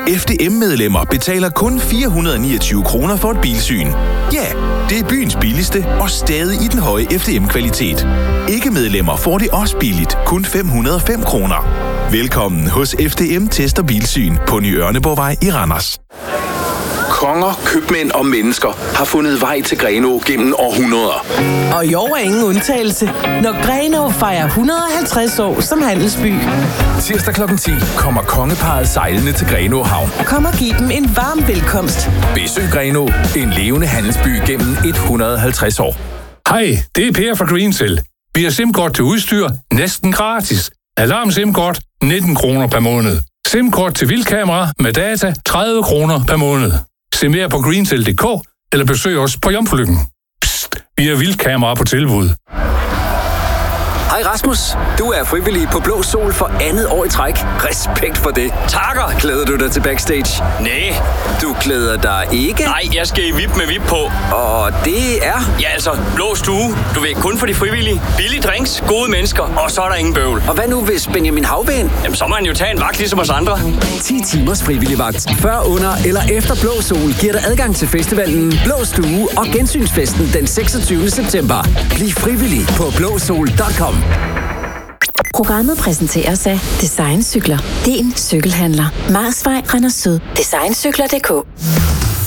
FDM-medlemmer betaler kun 429 kroner for et bilsyn. Ja, det er byens billigste og stadig i den høje FDM-kvalitet. Ikke-medlemmer får det også billigt, kun 505 kroner. Velkommen hos FDM Test og Bilsyn på Ny Ørneborgvej i Randers. Konger, købmænd og mennesker har fundet vej til Grenaa gennem århundreder. Og i år er ingen undtagelse, når Grenaa fejrer 150 år som handelsby. Tirsdag kl. 10 kommer kongeparret sejlende til Grenaa Havn. Kom og giv dem en varm velkomst. Besøg Grenaa, en levende handelsby gennem 150 år. Hej, det er Per fra Greensill. Vi har SIM-kort til udstyr næsten gratis. Alarm SIM-kort 19 kroner per måned. SIM-kort til vildkamera med data 30 kroner per måned. Se mere på greensill.dk eller besøg os på Jomfrulykken. Psst, vi har vildkamera på tilbud. Hej Rasmus, du er frivillig på Blå Sol for andet år i træk. Respekt for det. Takker. Glæder du dig til backstage? Nej. Du glæder dig ikke? Nej, jeg skal i VIP med VIP på. Og det er? Ja, altså, blå stue. Du ved, kun for de frivillige. Billige drinks, gode mennesker, og så er der ingen bøvl. Og hvad nu, hvis Benjamin Havben? Jamen, så må han jo tage en vagt ligesom os andre. 10 timers frivillig vagt. Før, under eller efter Blå Sol giver dig adgang til festivalen Blå Stue og gensynsfesten den 26. september. Bliv frivillig på blåsol.com. Programmet præsenteres af Design Cykler. Din cykelhandler. Marsvej, Randers Syd. Designcykler.dk